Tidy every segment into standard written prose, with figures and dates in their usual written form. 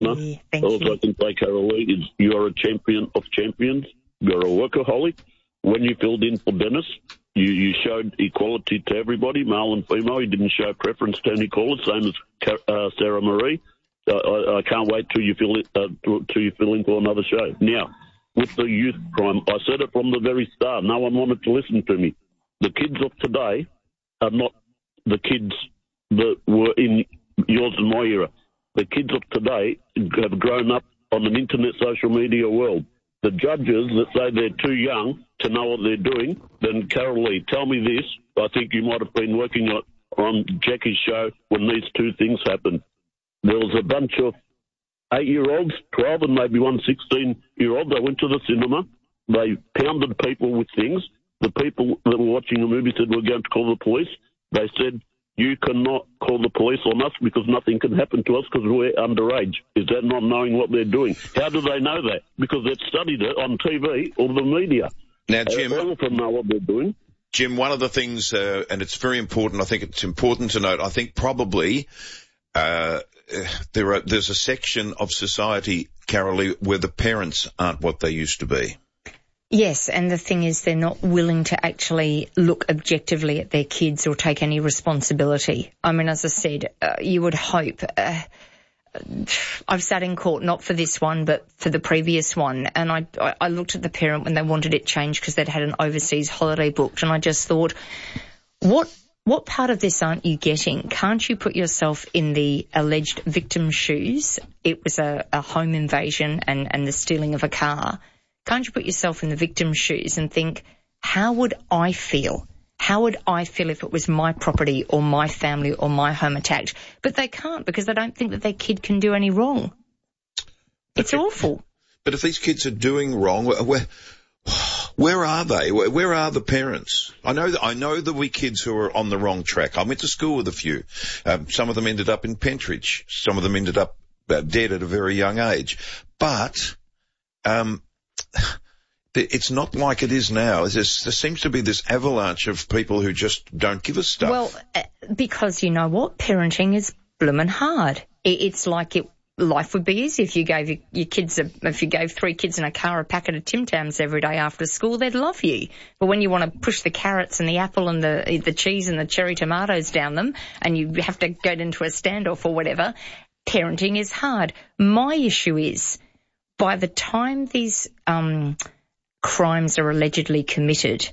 No? Yeah, thank All you. I can say, Carol Lee, is you are a champion of champions. You're a workaholic. When you filled in for Dennis, you showed equality to everybody, male and female. You didn't show preference to any caller, same as Sarah Marie. I can't wait till you fill in for another show. Now, with the youth crime, I said it from the very start. No one wanted to listen to me. The kids of today are not the kids that were in yours and my era. The kids of today have grown up on an internet social media world. The judges that say they're too young to know what they're doing, then Carol Lee, tell me this. I think you might have been working on Jackie's show when these two things happened. There was a bunch of 8-year-olds, 12 and maybe one 16-year-old. They went to the cinema. They pounded people with things. The people that were watching the movie said, we're going to call the police. They said, you cannot call the police on us because nothing can happen to us because we're underage. Is that not knowing what they're doing? How do they know that? Because they've studied it on TV or the media. Now, Jim, all of them know what they're doing. Jim, one of the things, and it's very important, I think it's important to note, I think probably there's a section of society, Carolee, where the parents aren't what they used to be. Yes, and the thing is they're not willing to actually look objectively at their kids or take any responsibility. I mean, as I said, you would hope. I've sat in court, not for this one, but for the previous one, and I looked at the parent when they wanted it changed because they'd had an overseas holiday booked, and I just thought, what part of this aren't you getting? Can't you put yourself in the alleged victim's shoes? It was a home invasion and the stealing of a car. Can't you put yourself in the victim's shoes and think, how would I feel? How would I feel if it was my property or my family or my home attacked? But they can't because they don't think that their kid can do any wrong. It's awful. But if these kids are doing wrong, where are they? Where are the parents? I know there were kids who are on the wrong track. I went to school with a few. Some of them ended up in Pentridge. Some of them ended up dead at a very young age. But it's not like it is now. There seems to be this avalanche of people who just don't give a stuff. Well, because you know what? Parenting is bloomin' hard. It's like life would be easy if you gave your kids if you gave 3 kids in a car a packet of Tim Tams every day after school, they'd love you. But when you want to push the carrots and the apple and the cheese and the cherry tomatoes down them and you have to go into a standoff or whatever, parenting is hard. My issue is, by the time these crimes are allegedly committed,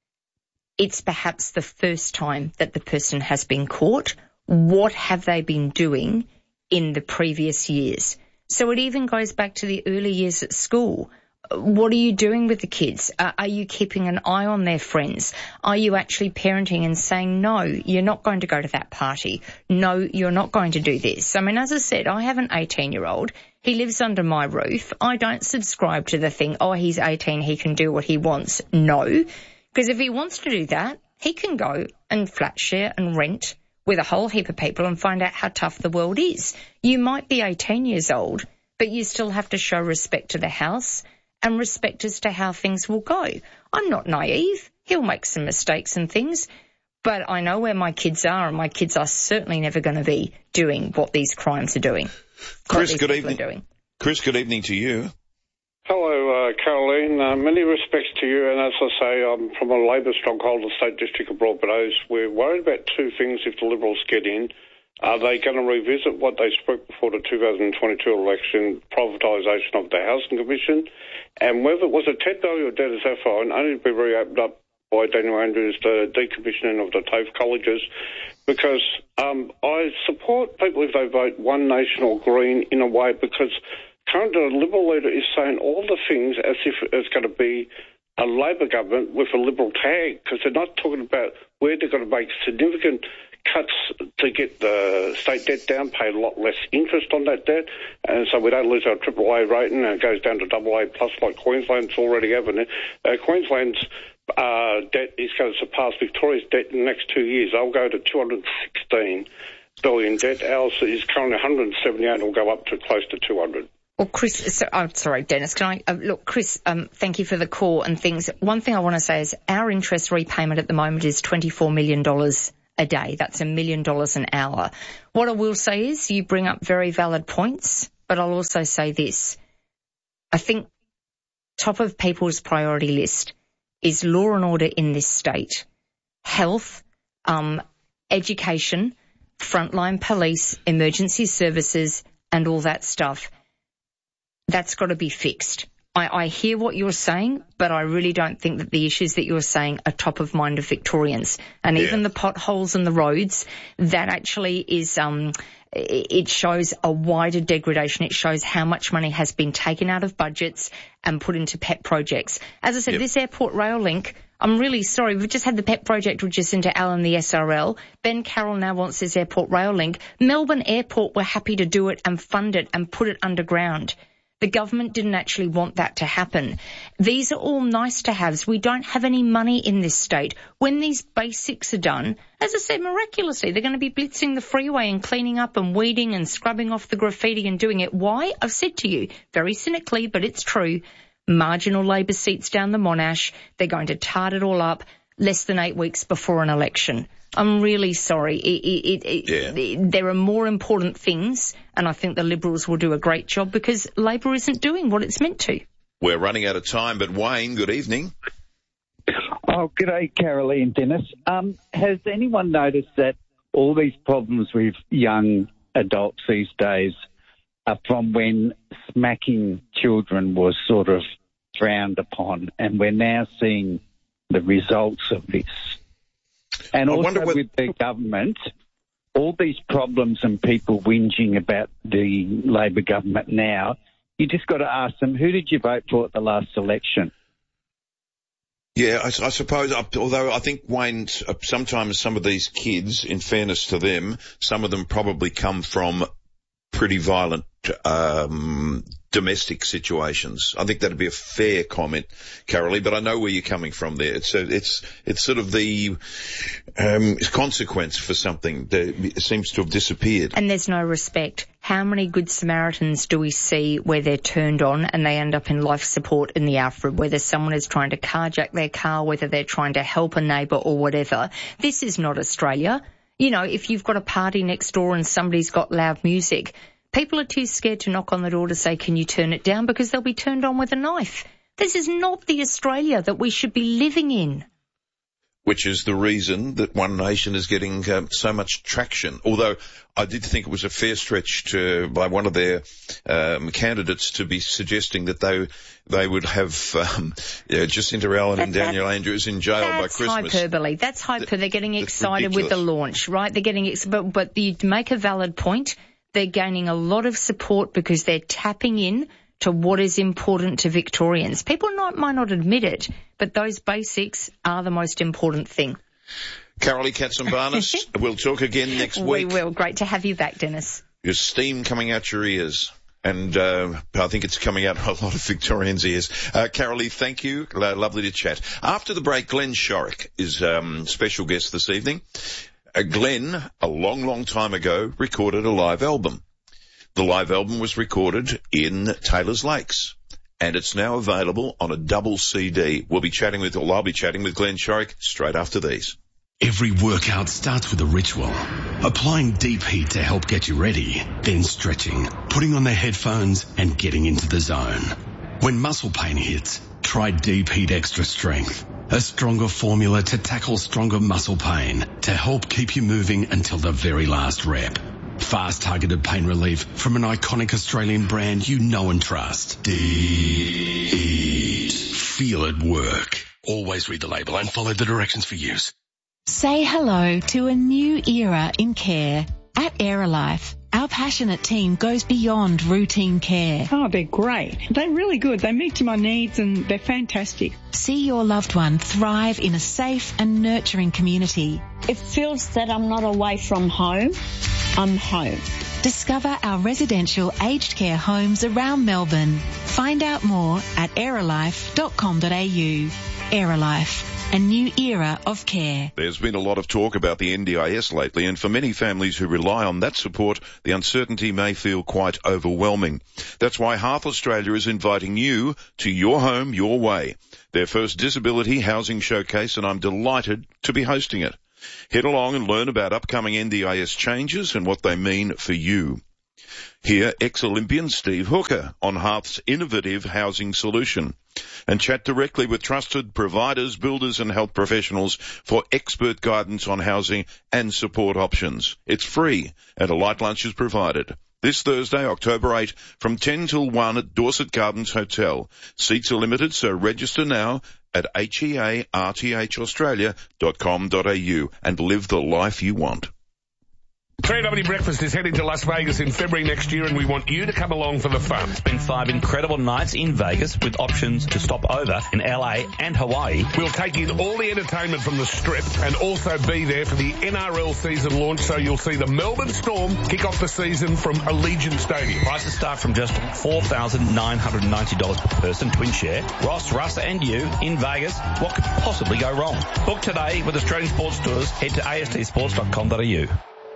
it's perhaps the first time that the person has been caught. What have they been doing in the previous years? So it even goes back to the early years at school. What are you doing with the kids? Are you keeping an eye on their friends? Are you actually parenting and saying, no, you're not going to go to that party. No, you're not going to do this. I mean, as I said, I have an 18-year-old. He lives under my roof. I don't subscribe to the thing, oh, he's 18, he can do what he wants. No, because if he wants to do that, he can go and flat share and rent with a whole heap of people and find out how tough the world is. You might be 18 years old, but you still have to show respect to the house and respect as to how things will go. I'm not naive. He'll make some mistakes and things, but I know where my kids are, and my kids are certainly never going to be doing what these crimes are doing. Chris, good evening. Chris, good evening to you. Hello, Caroline. Many respects to you, and as I say, I'm from a Labor stronghold, the State District of Broadmeadows. We're worried about 2 things if the Liberals get in. Are they going to revisit what they spoke before the 2022 election, privatisation of the Housing Commission, and whether it was a Ted Daley or Dennis Affine, only to be reopened up by Daniel Andrews, the decommissioning of the TAFE colleges, because I support people if they vote One Nation or Green in a way, because currently the Liberal leader is saying all the things as if it's going to be a Labor government with a Liberal tag, because they're not talking about where they're going to make significant cuts to get the state debt down, pay a lot less interest on that debt, and so we don't lose our AAA rating and it goes down to AA plus like Queensland's already having it. Queensland's debt is going to surpass Victoria's debt in the next 2 years. They'll go to 216 billion debt. Ours is currently 178 and will go up to close to 200. Well, Chris, sorry, Dennis, can I, look, Chris, thank you for the call and things. One thing I want to say is our interest repayment at the moment is $24 million a day. That's $1 million an hour. What I will say is you bring up very valid points. but I'll also say this. I think top of people's priority list is law and order in this state, health, education, frontline police, emergency services, and all that stuff. That's got to be fixed. I hear what you're saying, but I really don't think that the issues that you're saying are top of mind of Victorians. And even the potholes in the roads, that actually is, it shows a wider degradation. It shows how much money has been taken out of budgets and put into pet projects. As I said, this airport rail link, I'm really sorry. We've just had the pet project with Jacinta Allen, the SRL. Ben Carroll now wants this airport rail link. Melbourne Airport were happy to do it and fund it and put it underground. The government didn't actually want that to happen. These are all nice to haves. We don't have any money in this state. When these basics are done, as I said, miraculously, they're going to be blitzing the freeway and cleaning up and weeding and scrubbing off the graffiti and doing it. Why? I've said to you, very cynically, but it's true, marginal Labor seats down the Monash. They're going to tart it all up less than 8 weeks before an election. I'm really sorry. There are more important things, and I think the Liberals will do a great job because Labor isn't doing what it's meant to. We're running out of time, but Wayne, good evening. Oh, good day, Caroline, Dennis. Has anyone noticed that all these problems with young adults these days are from when smacking children was sort of frowned upon, and we're now seeing the results of this? And also with the government, all these problems and people whinging about the Labor government now, you just got to ask them, who did you vote for at the last election? Yeah, I suppose, although I think, Wayne, sometimes some of these kids, in fairness to them, some of them probably come from pretty violent domestic situations. I think that'd be a fair comment, Carolee, but I know where you're coming from there. It's sort of the consequence for something that seems to have disappeared. And there's no respect. How many good Samaritans do we see where they're turned on and they end up in life support in the Alfred, whether someone is trying to carjack their car, whether they're trying to help a neighbour or whatever? This is not Australia. You know, if you've got a party next door and somebody's got loud music, people are too scared to knock on the door to say, can you turn it down? Because they'll be turned on with a knife. This is not the Australia that we should be living in. Which is the reason that One Nation is getting so much traction. Although I did think it was a fair stretch by one of their candidates to be suggesting that they would have Jacinta Allen and Daniel Andrews in jail by Christmas. That's hyperbole. That's hyperbole. They're getting excited with the launch, right? They're getting but you make a valid point. They're gaining a lot of support because they're tapping in to what is important to Victorians. People might not admit it, but those basics are the most important thing. Carolee Katsimbarnis, we'll talk again next week. We will. Great to have you back, Dennis. Your steam coming out your ears. And I think it's coming out a lot of Victorians' ears. Carolee, thank you. Lovely to chat. After the break, Glenn Shorrock is special guest this evening. Glenn, a long, long time ago, recorded a live album. The live album was recorded in Taylor's Lakes, and it's now available on a double CD. I'll be chatting with Glenn Shorrock straight after these. Every workout starts with a ritual. Applying deep heat to help get you ready, then stretching, putting on the headphones and getting into the zone. When muscle pain hits, try Deep Heat Extra Strength. A stronger formula to tackle stronger muscle pain to help keep you moving until the very last rep. Fast targeted pain relief from an iconic Australian brand you know and trust. Deep Heat. Feel it work. Always read the label and follow the directions for use. Say hello to a new era in care. At Aerolife, our passionate team goes beyond routine care. Oh, they're great. They're really good. They meet to my needs and they're fantastic. See your loved one thrive in a safe and nurturing community. It feels that I'm not away from home. I'm home. Discover our residential aged care homes around Melbourne. Find out more at aerolife.com.au. Aerolife. A new era of care. There's been a lot of talk about the NDIS lately, and for many families who rely on that support, the uncertainty may feel quite overwhelming. That's why Hearth Australia is inviting you to Your Home, Your Way, their first disability housing showcase, and I'm delighted to be hosting it. Head along and learn about upcoming NDIS changes and what they mean for you. Hear ex-Olympian Steve Hooker on Hearth's innovative housing solution. And chat directly with trusted providers, builders and health professionals for expert guidance on housing and support options. It's free and a light lunch is provided. This Thursday, October 8, from 10 till 1 at Dorset Gardens Hotel. Seats are limited, so register now at hearthaustralia.com.au and live the life you want. 3W Breakfast is heading to Las Vegas in February next year, and we want you to come along for the fun. Spend 5 incredible nights in Vegas with options to stop over in LA and Hawaii. We'll take in all the entertainment from the Strip and also be there for the NRL season launch, so you'll see the Melbourne Storm kick off the season from Allegiant Stadium. Prices start from just $4,990 per person, twin share. Ross, Russ and you in Vegas. What could possibly go wrong? Book today with Australian Sports Tours. Head to astsports.com.au.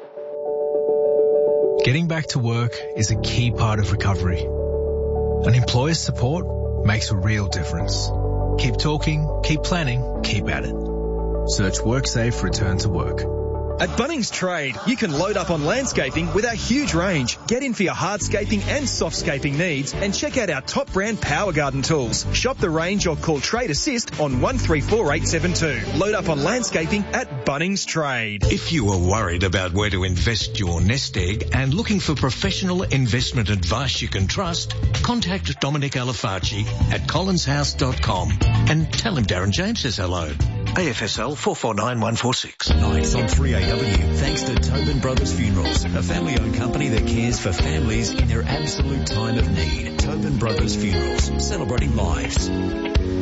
Getting back to work is a key part of recovery. An employer's support makes a real difference. Keep talking, keep planning, keep at it. Search WorkSafe Return to Work. At Bunnings Trade, you can load up on landscaping with our huge range. Get in for your hardscaping and softscaping needs and check out our top brand Power Garden tools. Shop the range or call Trade Assist on 134872. Load up on landscaping at Bunnings Trade. If you are worried about where to invest your nest egg and looking for professional investment advice you can trust, contact Dominic Alafaci at collinshouse.com and tell him Darren James says hello. AFSL 449146. Nights on 3AW, thanks to Tobin Brothers Funerals, a family-owned company that cares for families in their absolute time of need. Tobin Brothers Funerals, celebrating lives.